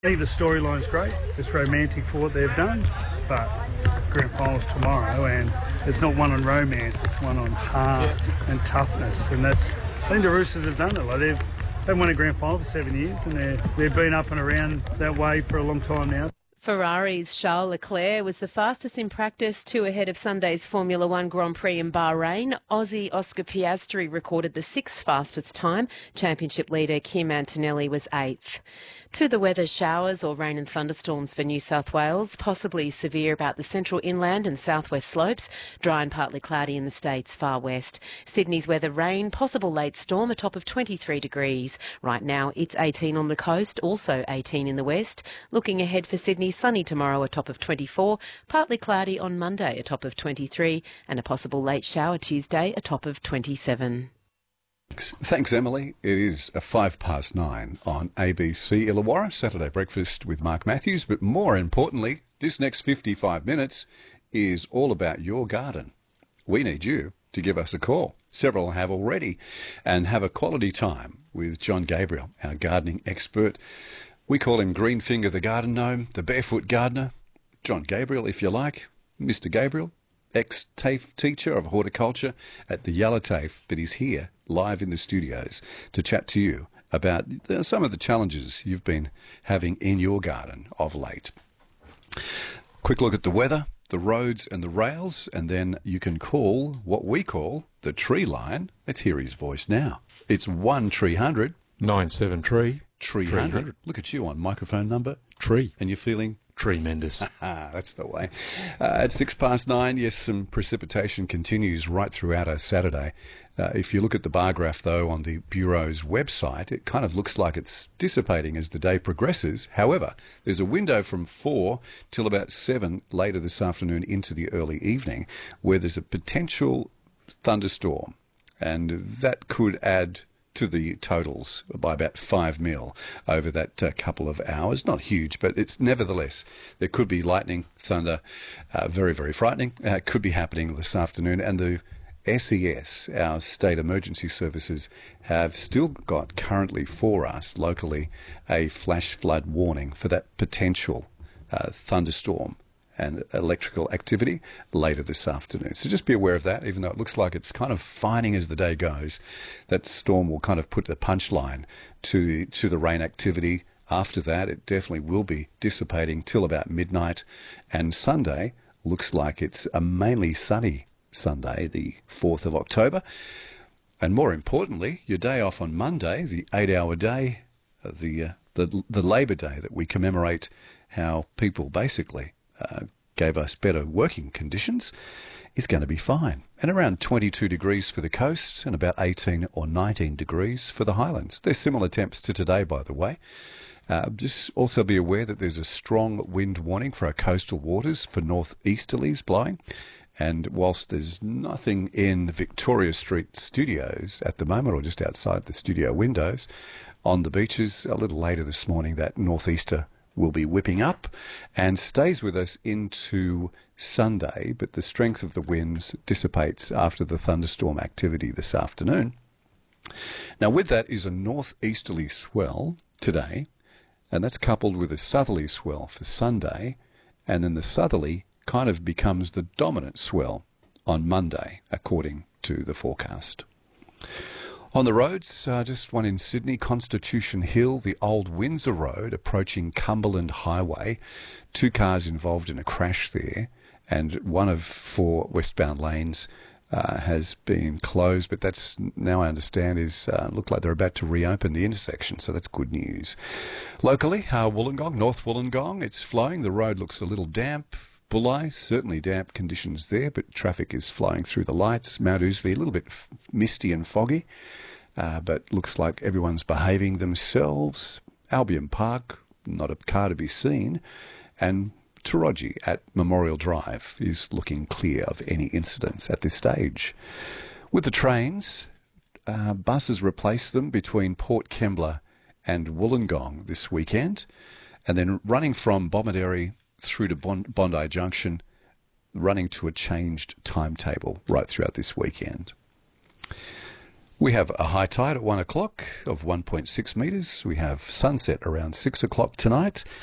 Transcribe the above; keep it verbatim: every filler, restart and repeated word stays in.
I think the storyline's great. It's romantic for what they've done, but grand finals tomorrow, and it's not one on romance, it's one on heart and toughness, and that's. I think the Roosters have done it. Like they've they've won a grand final for seven years, and they're they've been up and around that way for a long time now. Ferrari's Charles Leclerc was the fastest in practice, two ahead of Sunday's Formula One Grand Prix in Bahrain. Aussie Oscar Piastri recorded the sixth fastest time. Championship leader Kim Antonelli was eighth. To the weather, showers or rain and thunderstorms for New South Wales, possibly severe about the central inland and southwest slopes, dry and partly cloudy in the state's far west. Sydney's weather, rain, possible late storm, a top of twenty-three degrees. Right now it's eighteen on the coast, also eighteen in the west. Looking ahead for Sydney, sunny tomorrow, a top of twenty-four, partly cloudy on Monday, a top of twenty-three, and a possible late shower Tuesday, a top of twenty-seven. Thanks, Emily. It is a five past nine on A B C Illawarra, Saturday Breakfast with Mark Matthews. But more importantly, this next fifty-five minutes is all about your garden. We need you to give us a call. Several have already, and have a quality time with John Gabriel, our gardening expert. We call him Greenfinger the Garden Gnome, the Barefoot Gardener. John Gabriel, if you like. Mister Gabriel, ex-TAFE teacher of horticulture at the Yellow TAFE, but he's here live in the studios to chat to you about some of the challenges you've been having in your garden of late. Quick look at the weather, the roads and the rails, and then you can call what we call the tree line. Let's hear his voice now. It's one three hundred nine seven tree. Tree hundred. Look at you on microphone number. Tree. And you're feeling? Tremendous. That's the way. Uh, at six past nine, yes, some precipitation continues right throughout our Saturday. Uh, if you look at the bar graph, though, on the Bureau's website, it kind of looks like it's dissipating as the day progresses. However, there's a window from four till about seven later this afternoon into the early evening where there's a potential thunderstorm, and that could add to the totals by about five mil over that uh, couple of hours. Not huge, but it's nevertheless, there could be lightning, thunder, uh, very, very frightening. Uh, could be happening this afternoon. And the S E S, our state emergency services, have still got currently for us locally a flash flood warning for that potential uh, thunderstorm and electrical activity later this afternoon. So just be aware of that, even though it looks like it's kind of fining as the day goes. That storm will kind of put the punchline to the, to the rain activity. After that, it definitely will be dissipating till about midnight. And Sunday looks like it's a mainly sunny Sunday, the fourth of October. And more importantly, your day off on Monday, the eight-hour day, the, uh, the, the Labour Day that we commemorate how people basically Uh, gave us better working conditions, is going to be fine. And around twenty-two degrees for the coast and about eighteen or nineteen degrees for the highlands. They're similar temps to today, by the way. Uh, just also be aware that there's a strong wind warning for our coastal waters for northeasterlies blowing. And whilst there's nothing in Victoria Street studios at the moment, or just outside the studio windows, on the beaches a little later this morning, that northeaster will be whipping up and stays with us into Sunday, but the strength of the winds dissipates after the thunderstorm activity this afternoon. Now, with that is a northeasterly swell today, and that's coupled with a southerly swell for Sunday, and then the southerly kind of becomes the dominant swell on Monday, according to the forecast. On the roads, uh, just one in Sydney, Constitution Hill, the Old Windsor Road, approaching Cumberland Highway. Two cars involved in a crash there, and one of four westbound lanes uh, has been closed, but that's now I understand is uh, look like they're about to reopen the intersection, so that's good news. Locally, uh, Wollongong, North Wollongong, it's flowing. The road looks a little damp. Bulli, certainly damp conditions there, but traffic is flowing through the lights. Mount Ousley, a little bit f- misty and foggy, uh, but looks like everyone's behaving themselves. Albion Park, not a car to be seen. And Taraji at Memorial Drive is looking clear of any incidents at this stage. With the trains, uh, buses replace them between Port Kembla and Wollongong this weekend, and then running from Bomaderry through to Bondi Junction, running to a changed timetable right throughout this weekend. We have a high tide at one o'clock of one point six metres. We have sunset around six o'clock tonight.